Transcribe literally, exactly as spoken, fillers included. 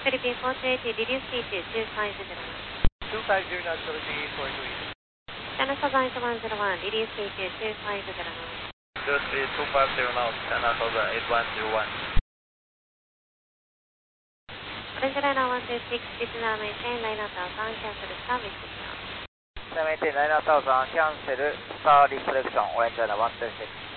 フィリピンフォーチュエイティリリースキーツーファイブゼロワン。 ツーファイブゼロワン、トルティーフォートゥー。 China Southern eight one zero one, release K two two five zero one. zero three two five zero now, China Southern eight one zero one. Orange Liner one two six, Listener maintain Liner Southern, cancel service signal. Maintain Liner Southern, cancel star reflection, Orange Liner one two six.